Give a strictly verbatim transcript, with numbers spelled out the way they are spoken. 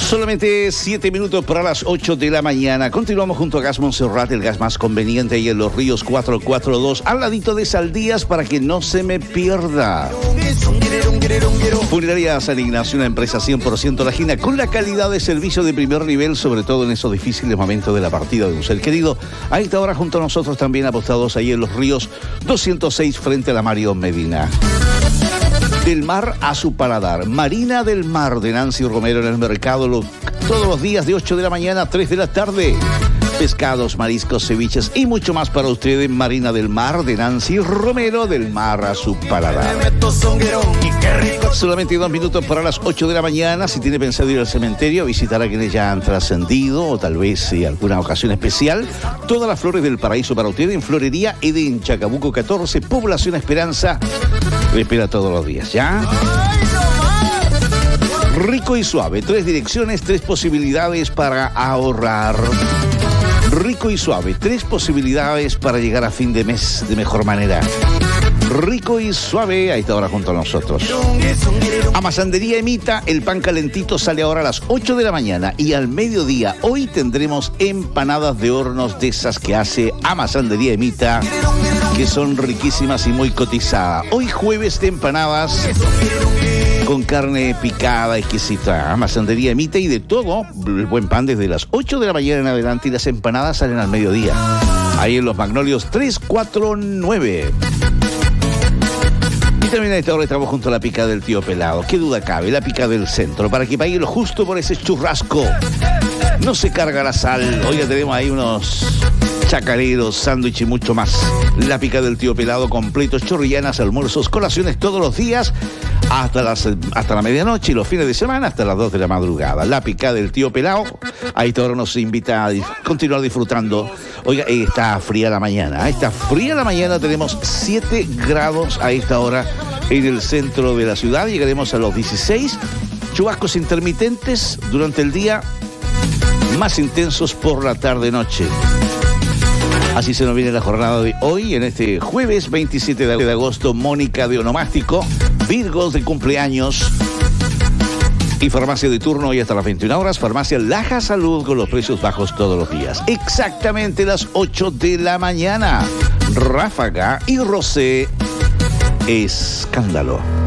Solamente siete minutos para las ocho de la mañana. Continuamos junto a Gas Montserrat, el gas más conveniente ahí en Los Ríos cuatrocientos cuarenta y dos, al ladito de Saldías, para que no se me pierda. Funeraria San Ignacio, una empresa cien por ciento lajina con la calidad de servicio de primer nivel, sobre todo en esos difíciles momentos de la partida de un ser querido. A esta hora junto a nosotros también apostados ahí en Los Ríos doscientos seis frente a la Mario Medina. Del mar a su paladar. Marina del Mar de Nancy Romero en el mercado lo, todos los días de ocho de la mañana a tres de la tarde. Pescados, mariscos, ceviches y mucho más para usted en Marina del Mar de Nancy Romero, del mar a su paladar. Solamente dos minutos para las ocho de la mañana. Si tiene pensado ir al cementerio a visitar a quienes ya han trascendido o tal vez eh, alguna ocasión especial, todas las flores del paraíso para usted en Florería Edén, Chacabuco catorce, Población Esperanza. Le espera todos los días, ¿ya? Rico y suave, tres direcciones, tres posibilidades para ahorrar. Rico y suave, tres posibilidades para llegar a fin de mes de mejor manera. Rico y suave, ahí está ahora junto a nosotros. Amasandería Emita, el pan calentito sale ahora a las ocho de la mañana y al mediodía. Hoy tendremos empanadas de hornos de esas que hace Amasandería Emita, que son riquísimas y muy cotizadas. Hoy jueves de empanadas con carne picada, exquisita. Amasandería Emita y de todo, el buen pan desde las ocho de la mañana en adelante y las empanadas salen al mediodía. Ahí en Los Magnolios tres cuatro nueve. Y también a esta hora estamos junto a la pica del tío Pelado. Qué duda cabe, la pica del centro, para que pague lo justo por ese churrasco. No se carga la sal. Hoy ya tenemos ahí unos chacareros, sándwich y mucho más. La pica del tío Pelado, completos, chorrillanas, almuerzos, colaciones todos los días hasta las hasta la medianoche y los fines de semana hasta las dos de la madrugada. La pica del tío Pelado. A esta hora nos invita a continuar disfrutando. Oiga, eh, está fría la mañana. Está fría la mañana. Tenemos siete grados a esta hora en el centro de la ciudad. Llegaremos a los dieciséis. Chubascos intermitentes durante el día, más intensos por la tarde-noche. Así se nos viene la jornada de hoy, en este jueves veintisiete de agosto. Mónica de Onomástico, Virgos de cumpleaños y farmacia de turno hoy hasta las veintiuna horas. Farmacia Laja Salud con los precios bajos todos los días. Exactamente las ocho de la mañana. Ráfaga y Rosé Escándalo.